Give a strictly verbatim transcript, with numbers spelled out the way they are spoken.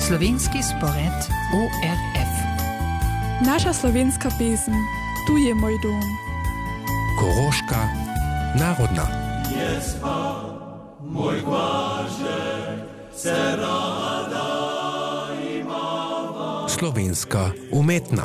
Slovenski spored O R F. Naša slovenska pesem, tu je moj dom. Koroška narodna. Jespa, moj kvašek, se rada imava. Slovenska umetna.